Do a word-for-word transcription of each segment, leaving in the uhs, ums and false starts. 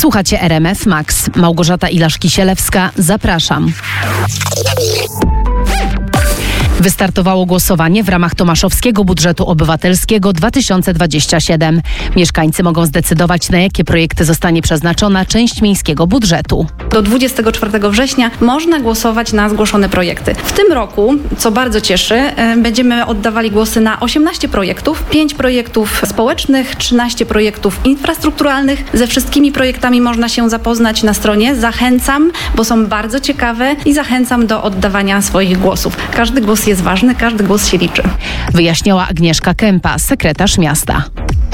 Słuchacie R M F Max. Małgorzata Ilaszki-Sielewska. Zapraszam. Wystartowało głosowanie w ramach Tomaszowskiego Budżetu Obywatelskiego dwa tysiące dwudziestego siódmego. Mieszkańcy mogą zdecydować, na jakie projekty zostanie przeznaczona część miejskiego budżetu. Do dwudziestego czwartego września można głosować na zgłoszone projekty. W tym roku, co bardzo cieszy, będziemy oddawali głosy na osiemnaście projektów, pięć projektów społecznych, trzynaście projektów infrastrukturalnych. Ze wszystkimi projektami można się zapoznać na stronie. Zachęcam, bo są bardzo ciekawe i zachęcam do oddawania swoich głosów. Każdy głos jest ważny, każdy głos się liczy. Wyjaśniała Agnieszka Kępa, sekretarz miasta.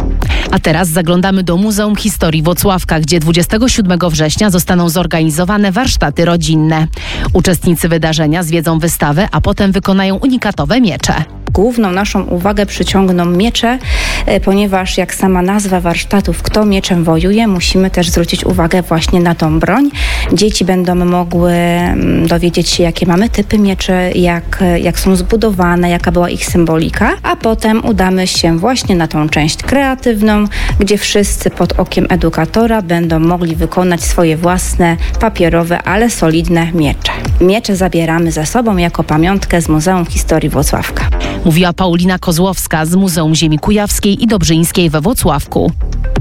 A teraz zaglądamy do Muzeum Historii Włocławka, gdzie dwudziestego siódmego września zostaną zorganizowane warsztaty rodzinne. Uczestnicy wydarzenia zwiedzą wystawę, a potem wykonają unikatowe miecze. Główną naszą uwagę przyciągną miecze, ponieważ jak sama nazwa warsztatów, kto mieczem wojuje, musimy też zwrócić uwagę właśnie na tą broń. Dzieci będą mogły dowiedzieć się, jakie mamy typy mieczy, jak, jak są zbudowane, jaka była ich symbolika, a potem udamy się właśnie na tą część kreatywną, gdzie wszyscy pod okiem edukatora będą mogli wykonać swoje własne, papierowe, ale solidne miecze. Miecze zabieramy ze sobą jako pamiątkę z Muzeum Historii Włocławka. Mówiła Paulina Kozłowska z Muzeum Ziemi Kujawskiej i Dobrzyńskiej we Włocławku.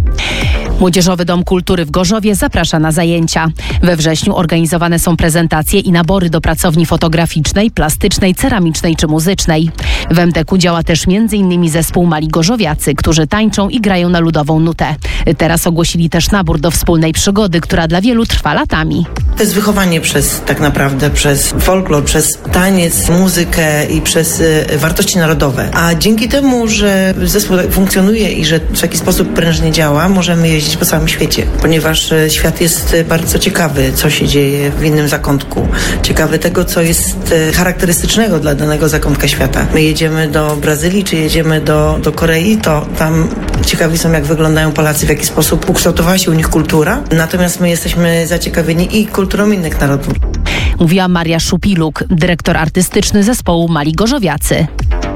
Młodzieżowy Dom Kultury w Gorzowie zaprasza na zajęcia. We wrześniu organizowane są prezentacje i nabory do pracowni fotograficznej, plastycznej, ceramicznej czy muzycznej. W M D K u działa też między innymi zespół Mali Gorzowiacy, którzy tańczą i grają na ludową nutę. Teraz ogłosili też nabór do wspólnej przygody, która dla wielu trwa latami. To jest wychowanie przez tak naprawdę przez folklor, przez taniec, muzykę i przez y, wartości narodowe. A dzięki temu, że zespół funkcjonuje i że w taki sposób prężnie działa, możemy jeździć po całym świecie, ponieważ y, świat jest y, bardzo ciekawy, co się dzieje w innym zakątku. Ciekawy tego, co jest y, charakterystycznego dla danego zakątka świata. My jedziemy do Brazylii, czy jedziemy do, do Korei, to tam ciekawi są, jak wyglądają Polacy, w jaki sposób ukształtowała się u nich kultura. Natomiast my jesteśmy zaciekawieni i kulturą innych narodów. Mówiła Maria Szupiluk, dyrektor artystyczny zespołu Mali Gorzowiacy.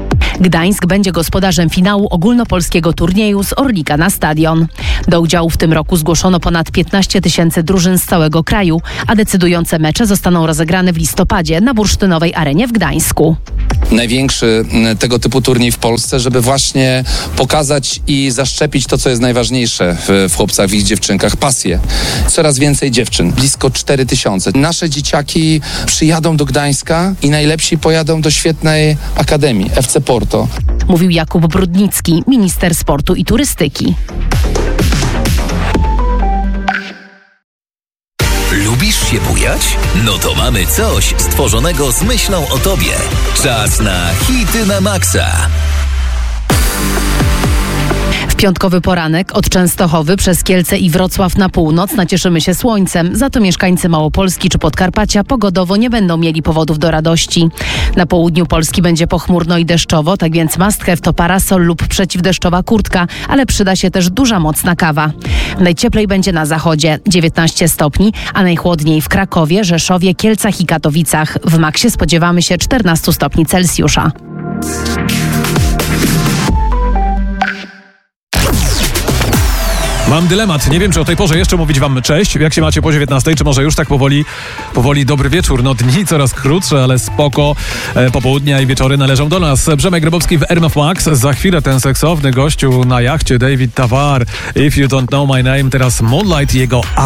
Gdańsk będzie gospodarzem finału ogólnopolskiego turnieju z Orlika na stadion. Do udziału w tym roku zgłoszono ponad piętnaście tysięcy drużyn z całego kraju, a decydujące mecze zostaną rozegrane w listopadzie na Bursztynowej Arenie w Gdańsku. Największy tego typu turniej w Polsce, żeby właśnie pokazać i zaszczepić to, co jest najważniejsze w, w chłopcach, w ich dziewczynkach, pasję. Coraz więcej dziewczyn, blisko cztery tysiące. Nasze dzieciaki przyjadą do Gdańska i najlepsi pojadą do świetnej akademii F C Porto. Mówił Jakub Brudnicki, minister sportu i turystyki. Lubisz się bujać? No to mamy coś stworzonego z myślą o tobie. Czas na hity na maksa. W piątkowy poranek od Częstochowy przez Kielce i Wrocław na północ nacieszymy się słońcem. Za to mieszkańcy Małopolski czy Podkarpacia pogodowo nie będą mieli powodów do radości. Na południu Polski będzie pochmurno i deszczowo, tak więc must have to parasol lub przeciwdeszczowa kurtka, ale przyda się też duża mocna kawa. Najcieplej będzie na zachodzie dziewiętnaście stopni, a najchłodniej w Krakowie, Rzeszowie, Kielcach i Katowicach. W maksie spodziewamy się czternaście stopni Celsjusza. Mam dylemat. Nie wiem, czy o tej porze jeszcze mówić wam cześć. Jak się macie po dziewiętnastej? Czy może już tak powoli, powoli dobry wieczór? No dni coraz krótsze, ale spoko. E, popołudnia i wieczory należą do nas. Przemek Grybowski w R M F Max. Za chwilę ten seksowny gościu na jachcie David Tawar. If you don't know my name. Teraz Moonlight, jego